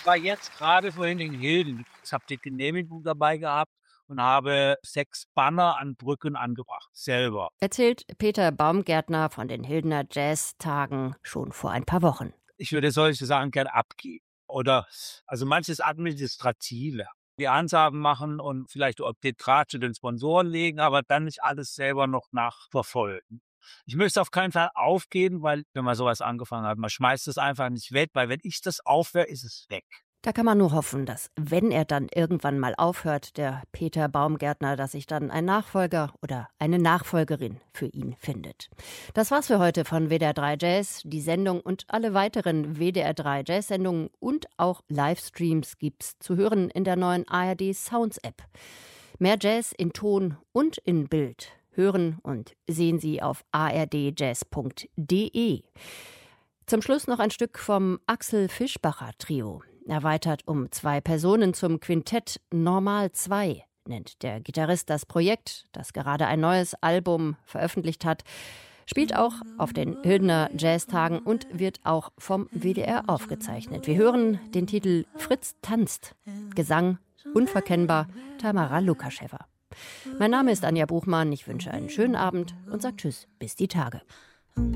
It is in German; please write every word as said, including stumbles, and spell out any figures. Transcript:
war jetzt gerade vorhin in Hilden. Ich habe die Genehmigung dabei gehabt und habe sechs Banner an Brücken angebracht, selber. Erzählt Peter Baumgärtner von den Hildener Jazztagen schon vor ein paar Wochen. Ich würde solche Sachen gerne abgeben. Oder, also manches Administrative. Die Ansagen machen und vielleicht auch den Draht zu den Sponsoren legen, aber dann nicht alles selber noch nachverfolgen. Ich möchte auf keinen Fall aufgeben, weil, wenn man sowas angefangen hat, man schmeißt es einfach nicht weg, weil wenn ich das aufhöre, ist es weg. Da kann man nur hoffen, dass, wenn er dann irgendwann mal aufhört, der Peter Baumgärtner, dass sich dann ein Nachfolger oder eine Nachfolgerin für ihn findet. Das war's für heute von W D R drei Jazz. Die Sendung und alle weiteren W D R drei Jazz-Sendungen und auch Livestreams gibt's zu hören in der neuen A R D Sounds App. Mehr Jazz in Ton und in Bild hören und sehen Sie auf a r d jazz punkt d e. Zum Schluss noch ein Stück vom Axel Fischbacher Trio. Erweitert um zwei Personen zum Quintett Normal zwei, nennt der Gitarrist das Projekt, das gerade ein neues Album veröffentlicht hat, spielt auch auf den Hildener Jazztagen und wird auch vom W D R aufgezeichnet. Wir hören den Titel Fritz tanzt, Gesang unverkennbar Tamara Lukascheva. Mein Name ist Anja Buchmann, ich wünsche einen schönen Abend und sage Tschüss, bis die Tage.